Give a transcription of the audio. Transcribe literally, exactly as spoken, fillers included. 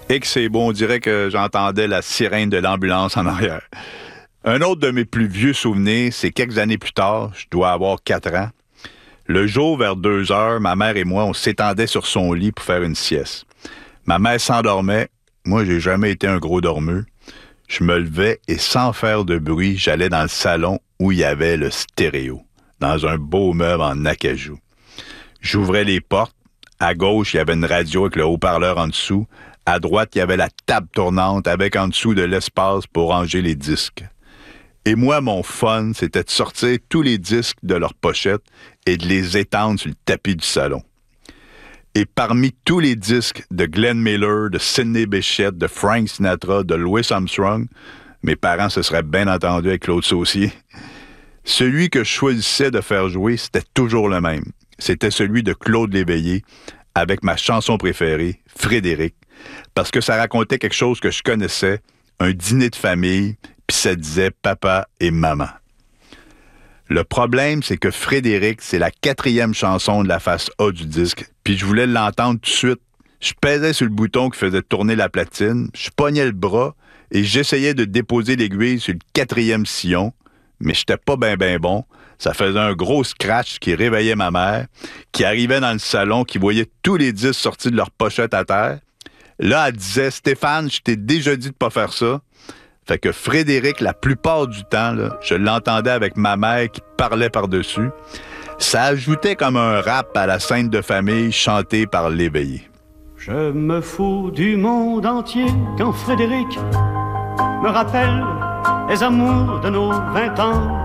Et que c'est beau, on dirait que j'entendais la sirène de l'ambulance en arrière. Un autre de mes plus vieux souvenirs, c'est quelques années plus tard, je dois avoir quatre ans. Le jour, vers deux heures, ma mère et moi, on s'étendait sur son lit pour faire une sieste. Ma mère s'endormait. Moi, j'ai jamais été un gros dormeux. Je me levais et sans faire de bruit, j'allais dans le salon où il y avait le stéréo, dans un beau meuble en acajou. J'ouvrais les portes. À gauche, il y avait une radio avec le haut-parleur en dessous. À droite, il y avait la table tournante avec en dessous de l'espace pour ranger les disques. Et moi, mon fun, c'était de sortir tous les disques de leur pochette et de les étendre sur le tapis du salon. Et parmi tous les disques de Glenn Miller, de Sidney Bechet, de Frank Sinatra, de Louis Armstrong, mes parents se seraient bien entendus avec Claude Saucier, celui que je choisissais de faire jouer, c'était toujours le même. C'était celui de Claude Léveillé, avec ma chanson préférée, Frédéric, parce que ça racontait quelque chose que je connaissais, un dîner de famille, puis ça disait papa et maman. Le problème, c'est que Frédéric, c'est la quatrième chanson de la face A du disque, puis je voulais l'entendre tout de suite. Je pesais sur le bouton qui faisait tourner la platine, je pognais le bras et j'essayais de déposer l'aiguille sur le quatrième sillon, mais j'étais pas ben ben bon. Ça faisait un gros scratch qui réveillait ma mère, qui arrivait dans le salon, qui voyait tous les disques sortis de leur pochette à terre. Là, elle disait « Stéphane, je t'ai déjà dit de pas faire ça. » Fait que Frédéric, la plupart du temps, là, je l'entendais avec ma mère qui parlait par-dessus. Ça ajoutait comme un rap à la scène de famille chantée par Léveillé. Je me fous du monde entier quand Frédéric me rappelle les amours de nos vingt ans.